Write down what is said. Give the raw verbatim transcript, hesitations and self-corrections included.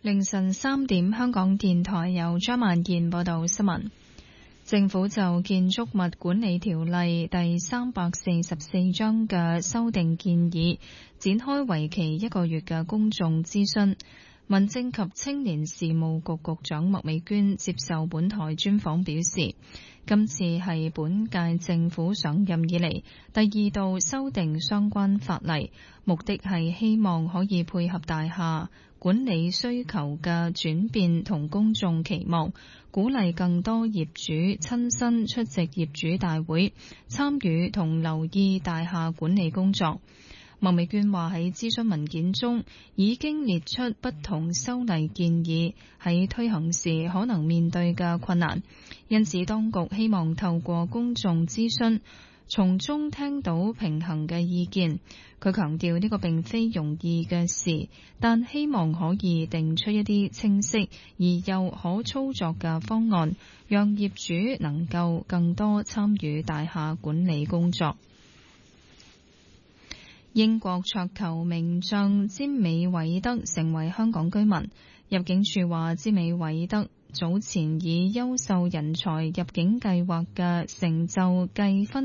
凌晨三點，香港電台由張曼燕報道新聞。政府就建築物管理條例第三百四十四章嘅修訂建議展開為期一個月嘅公眾諮詢。民政及青年事務局局長麥美娟接受本台專訪表示，今次係本屆政府上任以嚟第二度修訂相關法例，目的係希望可以配合大廈管理需求嘅轉變同公眾期望，鼓勵更多業主親身出席業主大會，參與同留意大廈管理工作。麥美娟話喺諮詢文件中已經列出不同修例建議喺推行時可能面對嘅困難，因此當局希望透過公眾諮詢從中聽到平衡嘅意見。佢強調呢個並非容易嘅事，但希望可以定出一啲清晰而又可操作嘅方案，讓業主能夠更多參與大廈管理工作。英國桌球名將詹美韋德成為香港居民。入境處話，詹美韋德早前以優秀人才入境計劃嘅成就計分